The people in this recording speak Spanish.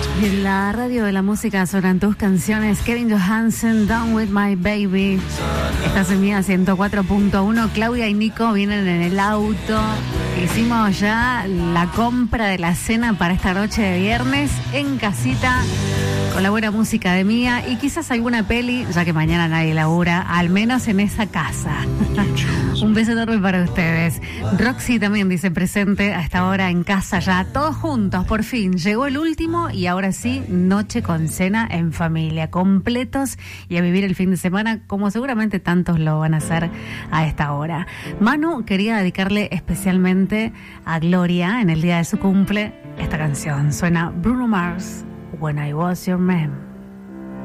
Y en la radio de la música suenan tus canciones. Kevin Johansen, Down With My Baby. Estás en Mía 104.1. Claudia y Nico vienen en el auto. Hicimos ya la compra de la cena para esta noche de viernes en casita, con la buena música de Mía y quizás alguna peli, ya que mañana nadie labura, al menos en esa casa. Un beso enorme para ustedes. Roxy también dice presente a esta hora en casa ya, todos juntos, por fin. Llegó el último y ahora sí, noche con cena en familia, completos y a vivir el fin de semana como seguramente tantos lo van a hacer a esta hora. Manu quería dedicarle especialmente a Gloria en el día de su cumple esta canción. Suena Bruno Mars, When I Was Your Man.